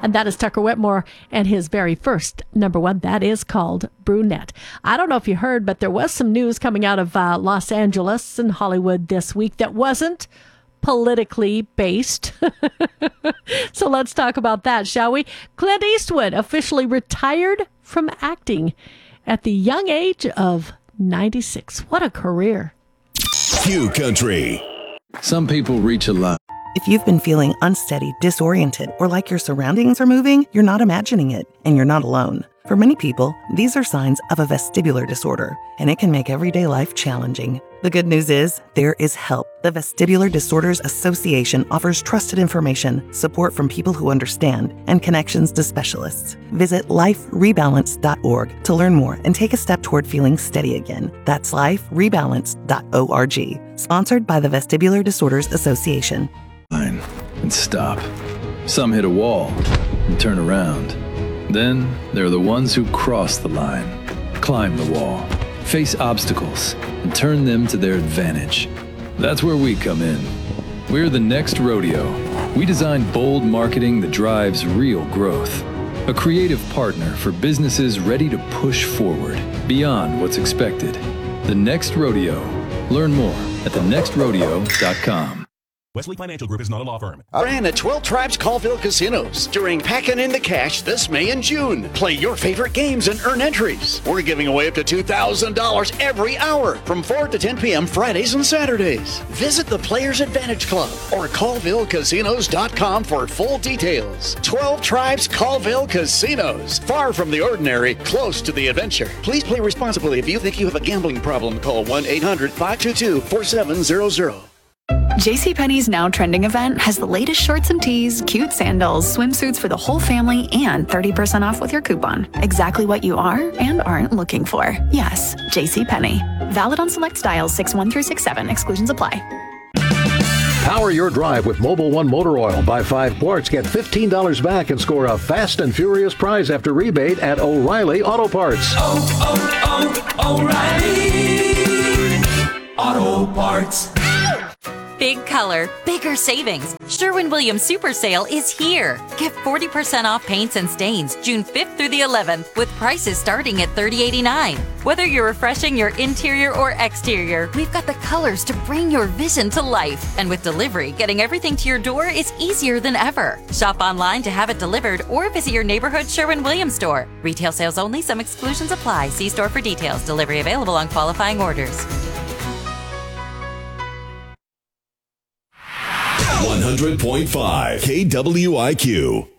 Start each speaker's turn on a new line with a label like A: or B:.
A: And that is Tucker Whitmore and his very first number one. That is called Brunette. I don't know if you heard, but there was some news coming out of Los Angeles and Hollywood this week that wasn't politically based. So let's talk about that, shall we? Clint Eastwood officially retired from acting at the young age of 96. What a career.
B: Q Country.
C: Some people reach a line.
D: If you've been feeling unsteady, disoriented, or like your surroundings are moving, you're not imagining it, and you're not alone. For many people, these are signs of a vestibular disorder, and it can make everyday life challenging. The good news is, there is help. The Vestibular Disorders Association offers trusted information, support from people who understand, and connections to specialists. Visit liferebalance.org to learn more and take a step toward feeling steady again. That's liferebalance.org. Sponsored by the Vestibular Disorders Association.
C: And stop. Some hit a wall and turn around. Then there are the ones who cross the line, climb the wall, face obstacles, and turn them to their advantage. That's where we come in. We're the Next Rodeo. We design bold marketing that drives real growth. A creative partner for businesses ready to push forward beyond what's expected. The Next Rodeo. Learn more at thenextrodeo.com.
E: Wesley Financial Group is not a law firm.
F: Ran at 12 Tribes Colville Casinos during Packin' in the Cash this May and June. Play your favorite games and earn entries. We're giving away up to $2,000 every hour from 4 to 10 p.m. Fridays and Saturdays. Visit the Players Advantage Club or ColvilleCasinos.com for full details. 12 Tribes Colville Casinos. Far from the ordinary, close to the adventure. Please play responsibly. If you think you have a gambling problem, call 1-800-522-4700.
G: JCPenney's Now Trending event has the latest shorts and tees, cute sandals, swimsuits for the whole family, and 30% off with your coupon. Exactly what you are and aren't looking for. Yes, JCPenney. Valid on select styles 6-1 through 6-7. Exclusions apply.
H: Power your drive with Mobil 1 Motor Oil. Buy 5 quarts, get $15 back, and score a fast and furious prize after rebate at O'Reilly Auto Parts.
I: O'Reilly Auto Parts.
J: Big color, bigger savings. Sherwin-Williams Super Sale is here. Get 40% off paints and stains June 5th through the 11th with prices starting at $30.89. Whether you're refreshing your interior or exterior, we've got the colors to bring your vision to life. And with delivery, getting everything to your door is easier than ever. Shop online to have it delivered or visit your neighborhood Sherwin-Williams store. Retail sales only. Some exclusions apply. See store for details. Delivery available on qualifying orders.
B: 100.5 KWIQ.